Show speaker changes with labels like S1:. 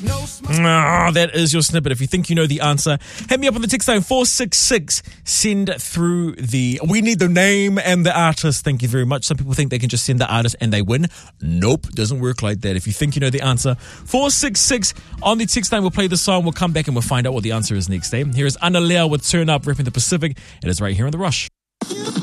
S1: That is your snippet. If you think you know the answer, hit me up on the text line 466. Send through we need the name and the artist. Thank you very much. Some people think they can just send the artist and they win. Nope, doesn't work like that. If you think you know the answer, 466 on the text line. We'll play the song. We'll come back and we'll find out what the answer is next. Here is Ana Leo with Turn Up, repping the Pacific. It is right here on The Rush.